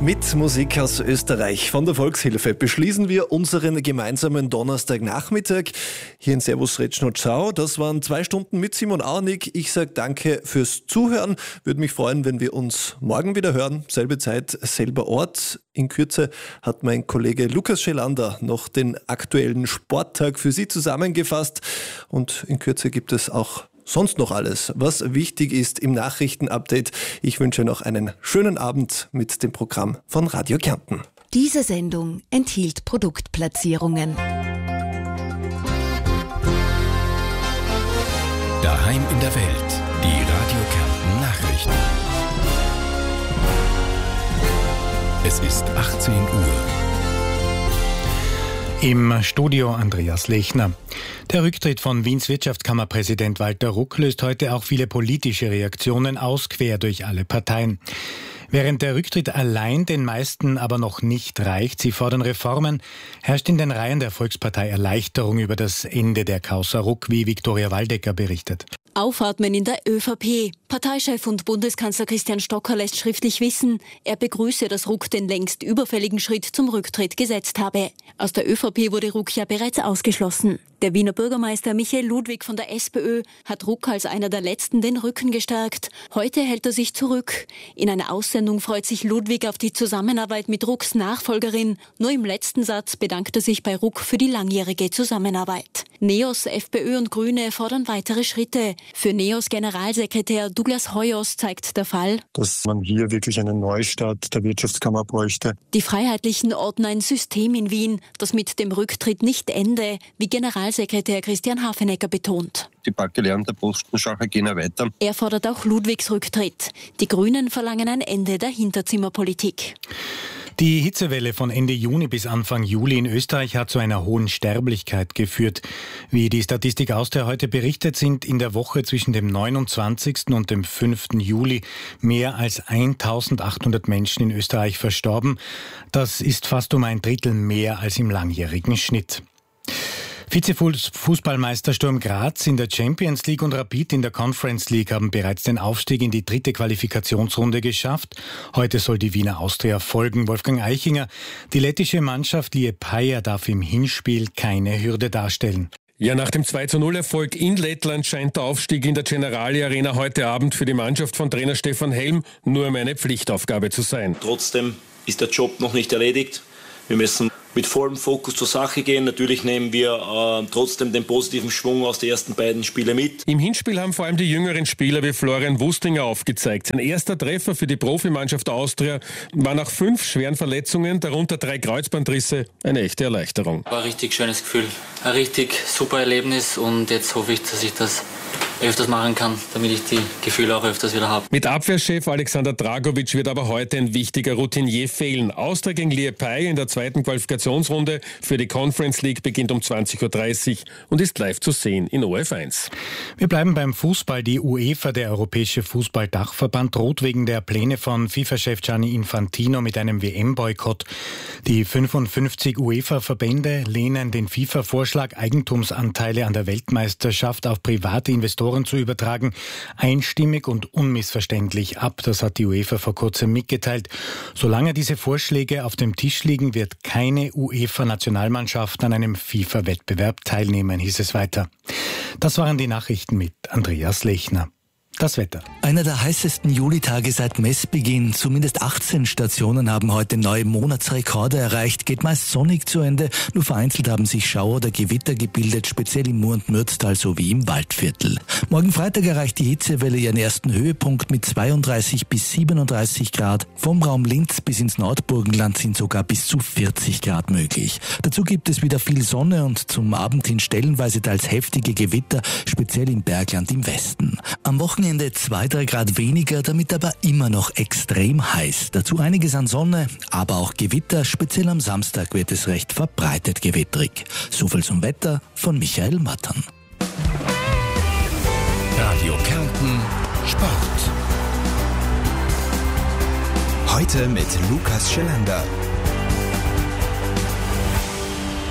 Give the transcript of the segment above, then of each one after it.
Mit Musik aus Österreich von der Volkshilfe beschließen wir unseren gemeinsamen Donnerstagnachmittag hier in Servus Retschno Ciao. Das waren 2 Stunden mit Simon Auernig. Ich sage danke fürs Zuhören. Würde mich freuen, wenn wir uns morgen wieder hören. Selbe Zeit, selber Ort. In Kürze hat mein Kollege Lukas Schelander noch den aktuellen Sporttag für Sie zusammengefasst. Und in Kürze gibt es auch sonst noch alles, was wichtig ist im Nachrichtenupdate. Ich wünsche noch einen schönen Abend mit dem Programm von Radio Kärnten. Diese Sendung enthielt Produktplatzierungen. Daheim in der Welt, die Radio Kärnten Nachrichten. Es ist 18 Uhr. Im Studio Andreas Lechner. Der Rücktritt von Wiens Wirtschaftskammerpräsident Walter Ruck löst heute auch viele politische Reaktionen aus, quer durch alle Parteien. Während der Rücktritt allein den meisten aber noch nicht reicht, sie fordern Reformen, herrscht in den Reihen der Volkspartei Erleichterung über das Ende der Causa Ruck, wie Viktoria Waldecker berichtet. Aufatmen in der ÖVP. Parteichef und Bundeskanzler Christian Stocker lässt schriftlich wissen, er begrüße, dass Ruck den längst überfälligen Schritt zum Rücktritt gesetzt habe. Aus der ÖVP wurde Ruck ja bereits ausgeschlossen. Der Wiener Bürgermeister Michael Ludwig von der SPÖ hat Ruck als einer der Letzten den Rücken gestärkt. Heute hält er sich zurück. In einer Aussendung freut sich Ludwig auf die Zusammenarbeit mit Rucks Nachfolgerin. Nur im letzten Satz bedankt er sich bei Ruck für die langjährige Zusammenarbeit. NEOS, FPÖ und Grüne fordern weitere Schritte. Für NEOS Generalsekretär Douglas Hoyos zeigt der Fall, dass man hier wirklich einen Neustart der Wirtschaftskammer bräuchte. Die Freiheitlichen orten ein System in Wien, das mit dem Rücktritt nicht ende, wie Generalsekretär Christian Hafenecker betont. Die paar gelernten Postenschacher gehen ja weiter. Er fordert auch Ludwigs Rücktritt. Die Grünen verlangen ein Ende der Hinterzimmerpolitik. Die Hitzewelle von Ende Juni bis Anfang Juli in Österreich hat zu einer hohen Sterblichkeit geführt. Wie die Statistik Austria heute berichtet, sind in der Woche zwischen dem 29. und dem 5. Juli mehr als 1800 Menschen in Österreich verstorben. Das ist fast um ein Drittel mehr als im langjährigen Schnitt. Vizefußballmeister Sturm Graz in der Champions League und Rapid in der Conference League haben bereits den Aufstieg in die 3. Qualifikationsrunde geschafft. Heute soll die Wiener Austria folgen. Wolfgang Eichinger, die lettische Mannschaft Liepāja darf im Hinspiel keine Hürde darstellen. Ja, nach dem 2:0-Erfolg in Lettland scheint der Aufstieg in der Generali Arena heute Abend für die Mannschaft von Trainer Stefan Helm nur mehr eine Pflichtaufgabe zu sein. Trotzdem ist der Job noch nicht erledigt. Wir müssen mit vollem Fokus zur Sache gehen. Natürlich nehmen wir trotzdem den positiven Schwung aus den ersten beiden Spielen mit. Im Hinspiel haben vor allem die jüngeren Spieler wie Florian Wustinger aufgezeigt. Sein erster Treffer für die Profimannschaft Austria war nach 5 schweren Verletzungen, darunter 3 Kreuzbandrisse, eine echte Erleichterung. War ein richtig schönes Gefühl, ein richtig super Erlebnis und jetzt hoffe ich, dass ich das öfters machen kann, damit ich die Gefühle auch öfters wieder habe. Mit Abwehrchef Alexander Dragovic wird aber heute ein wichtiger Routinier fehlen. Austria gegen Liepāja in der 2. Qualifikationsrunde für die Conference League beginnt um 20:30 Uhr und ist live zu sehen in ORF1. Wir bleiben beim Fußball. Die UEFA, der Europäische Fußball-Dachverband, droht wegen der Pläne von FIFA-Chef Gianni Infantino mit einem WM-Boykott. Die 55 UEFA-Verbände lehnen den FIFA-Vorschlag, Eigentumsanteile an der Weltmeisterschaft auf private Investoren zu übertragen, einstimmig und unmissverständlich ab. Das hat die UEFA vor kurzem mitgeteilt. Solange diese Vorschläge auf dem Tisch liegen, wird keine UEFA-Nationalmannschaft an einem FIFA-Wettbewerb teilnehmen, hieß es weiter. Das waren die Nachrichten mit Andreas Lechner. Das Wetter. Einer der heißesten Julitage seit Messbeginn. Zumindest 18 Stationen haben heute neue Monatsrekorde erreicht. Geht meist sonnig zu Ende. Nur vereinzelt haben sich Schauer oder Gewitter gebildet, speziell im Mur- und Mürztal sowie im Waldviertel. Morgen Freitag erreicht die Hitzewelle ihren ersten Höhepunkt mit 32 bis 37 Grad. Vom Raum Linz bis ins Nordburgenland sind sogar bis zu 40 Grad möglich. Dazu gibt es wieder viel Sonne und zum Abend hin stellenweise teils heftige Gewitter, speziell im Bergland im Westen. Am Wochenende 2-3 Grad weniger, damit aber immer noch extrem heiß. Dazu einiges an Sonne, aber auch Gewitter. Speziell am Samstag wird es recht verbreitet gewittrig. Soviel zum Wetter von Michael Mattern. Radio Kärnten Sport. Heute mit Lukas Schelander.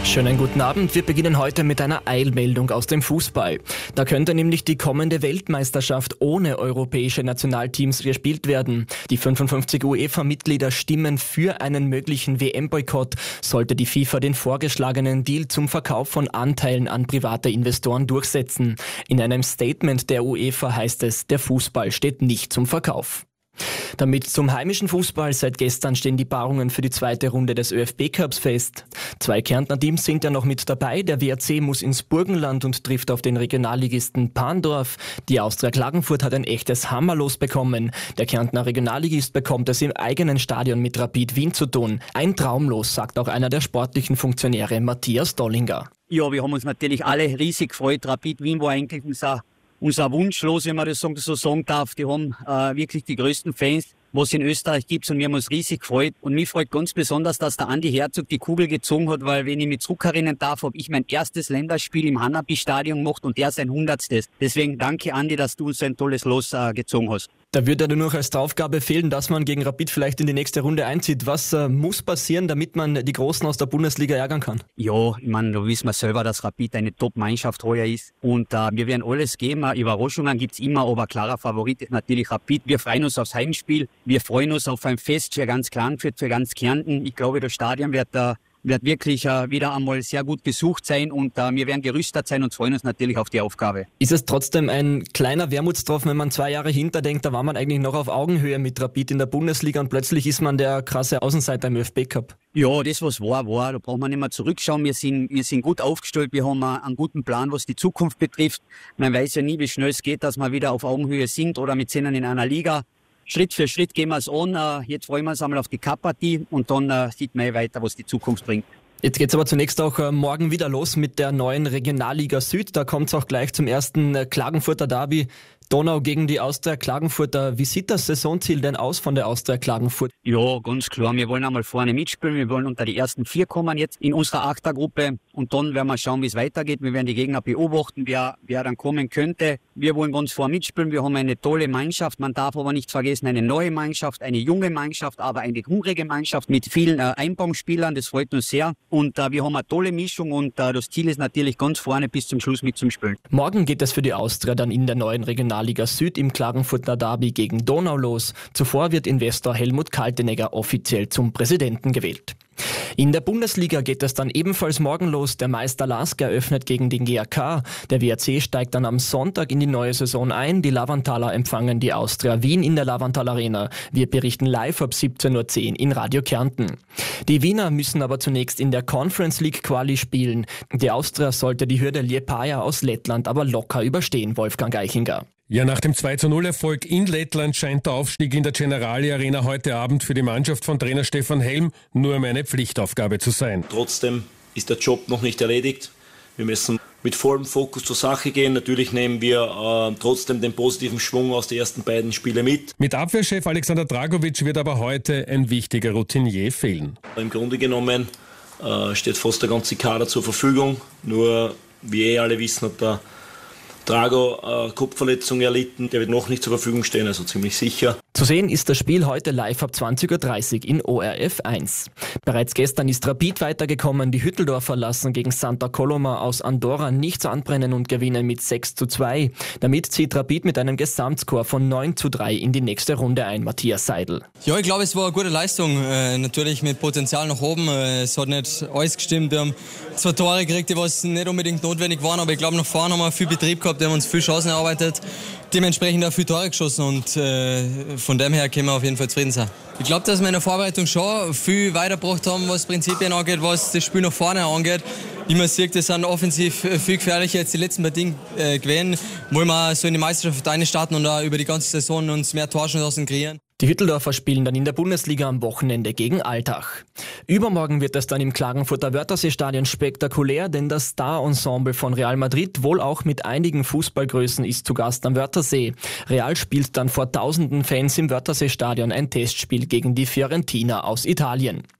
Schönen guten Abend. Wir beginnen heute mit einer Eilmeldung aus dem Fußball. Da könnte nämlich die kommende Weltmeisterschaft ohne europäische Nationalteams gespielt werden. Die 55 UEFA-Mitglieder stimmen für einen möglichen WM-Boykott, sollte die FIFA den vorgeschlagenen Deal zum Verkauf von Anteilen an private Investoren durchsetzen. In einem Statement der UEFA heißt es, der Fußball steht nicht zum Verkauf. Damit zum heimischen Fußball. Seit gestern stehen die Paarungen für die zweite Runde des ÖFB-Cups fest. 2 Kärntner Teams sind ja noch mit dabei. Der WRC muss ins Burgenland und trifft auf den Regionalligisten Pandorf. Die Austria Klagenfurt hat ein echtes Hammerlos bekommen. Der Kärntner Regionalligist bekommt es im eigenen Stadion mit Rapid Wien zu tun. Ein Traumlos, sagt auch einer der sportlichen Funktionäre, Matthias Dollinger. Ja, wir haben uns natürlich alle riesig gefreut. Rapid Wien war eigentlich unser Wunschlos, wenn man das so sagen darf. Die haben wirklich die größten Fans, was es in Österreich gibt, und wir haben uns riesig gefreut. Und mich freut ganz besonders, dass der Andi Herzog die Kugel gezogen hat, weil, wenn ich mich zurückerinnern darf, habe ich mein erstes Länderspiel im Hanapi-Stadion gemacht und er sein 100. Deswegen danke, Andi, dass du so ein tolles Los gezogen hast. Da würde nur noch als Aufgabe fehlen, dass man gegen Rapid vielleicht in die nächste Runde einzieht. Was muss passieren, damit man die Großen aus der Bundesliga ärgern kann? Ja, ich meine, da wissen wir selber, dass Rapid eine Top-Mannschaft heuer ist. Und wir werden alles geben. Überraschungen gibt's immer, aber klarer Favorit ist natürlich Rapid. Wir freuen uns aufs Heimspiel. Wir freuen uns auf ein Fest für ganz Klagenfurt, für ganz Kärnten. Ich glaube, das Stadion wird wirklich wieder einmal sehr gut besucht sein, und wir werden gerüstet sein und freuen uns natürlich auf die Aufgabe. Ist es trotzdem ein kleiner Wermutstropfen, wenn man 2 Jahre hinterdenkt, da war man eigentlich noch auf Augenhöhe mit Rapid in der Bundesliga und plötzlich ist man der krasse Außenseiter im ÖFB-Cup? Ja, das was war. Da braucht man nicht mehr zurückschauen. Wir sind gut aufgestellt, wir haben einen guten Plan, was die Zukunft betrifft. Man weiß ja nie, wie schnell es geht, dass wir wieder auf Augenhöhe sind oder mit 10 in einer Liga. Schritt für Schritt gehen wir es an. Jetzt freuen wir uns einmal auf die Cup-Partie und dann sieht man weiter, was die Zukunft bringt. Jetzt geht's aber zunächst auch morgen wieder los mit der neuen Regionalliga Süd. Da kommt's auch gleich zum ersten Klagenfurter Derby. Donau gegen die Austria Klagenfurter. Wie sieht das Saisonziel denn aus von der Austria Klagenfurt? Ja, ganz klar. Wir wollen einmal vorne mitspielen. Wir wollen unter die ersten 4 kommen jetzt in unserer Achtergruppe. Und dann werden wir schauen, wie es weitergeht. Wir werden die Gegner beobachten, wer dann kommen könnte. Wir wollen ganz vorne mitspielen. Wir haben eine tolle Mannschaft. Man darf aber nicht vergessen, eine neue Mannschaft, eine junge Mannschaft, aber eine hungrige Mannschaft mit vielen Einbaumspielern. Das freut uns sehr. Und wir haben eine tolle Mischung, und das Ziel ist natürlich ganz vorne bis zum Schluss mit zum Spielen. Morgen geht es für die Austria dann in der neuen Regionalliga Süd im Klagenfurter Derby gegen Donau los. Zuvor wird Investor Helmut Kaltenegger offiziell zum Präsidenten gewählt. In der Bundesliga geht es dann ebenfalls morgen los. Der Meister LASK eröffnet gegen den GAK. Der WRC steigt dann am Sonntag in die neue Saison ein. Die Lavanthaler empfangen die Austria Wien in der Lavanthal Arena. Wir berichten live ab 17.10 Uhr in Radio Kärnten. Die Wiener müssen aber zunächst in der Conference League Quali spielen. Die Austria sollte die Hürde Liepaja aus Lettland aber locker überstehen, Wolfgang Eichinger. Ja, nach dem 2:0-Erfolg in Lettland scheint der Aufstieg in der Generali Arena heute Abend für die Mannschaft von Trainer Stefan Helm nur mehr eine Pflichtaufgabe zu sein. Trotzdem ist der Job noch nicht erledigt. Wir müssen mit vollem Fokus zur Sache gehen. Natürlich nehmen wir trotzdem den positiven Schwung aus den ersten beiden Spielen mit. Mit Abwehrchef Alexander Dragovic wird aber heute ein wichtiger Routinier fehlen. Im Grunde genommen steht fast der ganze Kader zur Verfügung. Nur, wie alle wissen, hat der Drago Kopfverletzung erlitten. Der wird noch nicht zur Verfügung stehen, also ziemlich sicher. Zu sehen ist das Spiel heute live ab 20.30 Uhr in ORF 1. Bereits gestern ist Rapid weitergekommen. Die Hütteldorfer lassen gegen Santa Coloma aus Andorra nichts anbrennen und gewinnen mit 6:2. Damit zieht Rapid mit einem Gesamtscore von 9:3 in die nächste Runde ein. Matthias Seidel. Ja, ich glaube, es war eine gute Leistung. Natürlich mit Potenzial nach oben. Es hat nicht alles gestimmt. Wir haben 2 Tore gekriegt, die was nicht unbedingt notwendig waren. Aber ich glaube, nach vorne haben wir viel Betrieb gehabt. Wir haben uns viel Chancen erarbeitet. Dementsprechend auch viele Tore geschossen, und von dem her können wir auf jeden Fall zufrieden sein. Ich glaube, dass wir in der Vorbereitung schon viel weitergebracht haben, was Prinzipien angeht, was das Spiel nach vorne angeht. Wie man sieht, das sind offensiv viel gefährlicher jetzt die letzten Partien gewesen. Wollen wir so in die Meisterschaft einstarten und auch über die ganze Saison uns mehr Torchancen kreieren. Die Hütteldorfer spielen dann in der Bundesliga am Wochenende gegen Altach. Übermorgen wird es dann im Klagenfurter Wörthersee-Stadion spektakulär, denn das Star-Ensemble von Real Madrid, wohl auch mit einigen Fußballgrößen, ist zu Gast am Wörthersee. Real spielt dann vor tausenden Fans im Wörthersee-Stadion ein Testspiel gegen die Fiorentina aus Italien.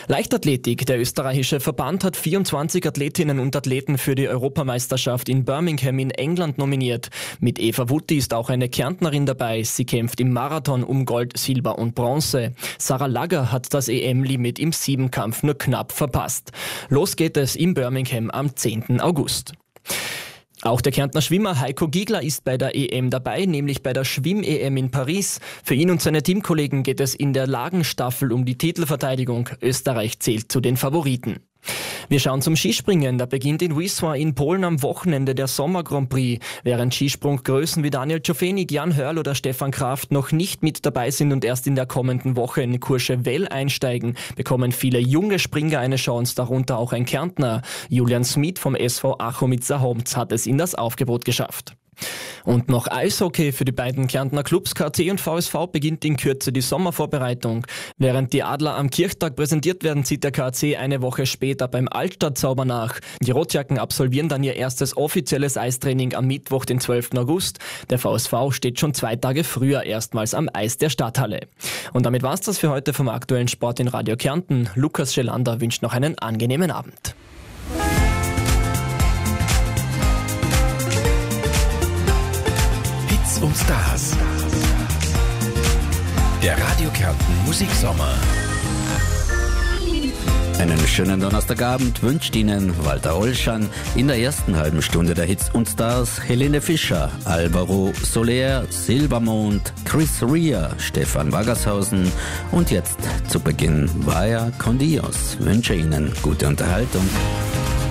Leichtathletik. Der österreichische Verband hat 24 Athletinnen und Athleten für die Europameisterschaft in Birmingham in England nominiert. Mit Eva Wutti ist auch eine Kärntnerin dabei. Sie kämpft im Marathon um Gold, Silber und Bronze. Sarah Lagger hat das EM-Limit im Siebenkampf nur knapp verpasst. Los geht es in Birmingham am 10. August. Auch der Kärntner Schwimmer Heiko Giegler ist bei der EM dabei, nämlich bei der Schwimm-EM in Paris. Für ihn und seine Teamkollegen geht es in der Lagenstaffel um die Titelverteidigung. Österreich zählt zu den Favoriten. Wir schauen zum Skispringen. Da beginnt in Wisła in Polen am Wochenende der Sommer Grand Prix. Während Skisprunggrößen wie Daniel Czofenik, Jan Hörl oder Stefan Kraft noch nicht mit dabei sind und erst in der kommenden Woche in Courchevel einsteigen, bekommen viele junge Springer eine Chance, darunter auch ein Kärntner. Julian Smith vom SV Achomica-Homz hat es in das Aufgebot geschafft. Und noch Eishockey. Für die beiden Kärntner Clubs KC und VSV beginnt in Kürze die Sommervorbereitung. Während die Adler am Kirchtag präsentiert werden, zieht der KC eine Woche später beim Altstadtzauber nach. Die Rotjacken absolvieren dann ihr erstes offizielles Eistraining am Mittwoch, den 12. August. Der VSV steht schon 2 Tage früher erstmals am Eis der Stadthalle. Und damit war's das für heute vom aktuellen Sport in Radio Kärnten. Lukas Schelander wünscht noch einen angenehmen Abend. Und Stars. Der Radio Kärnten Musiksommer. Einen schönen Donnerstagabend wünscht Ihnen Walter Olschan. In der ersten halben Stunde der Hits und Stars Helene Fischer, Alvaro Soler, Silbermond, Chris Rea, Stefan Waggershausen und jetzt zu Beginn Vaya con Dios. Wünsche Ihnen gute Unterhaltung.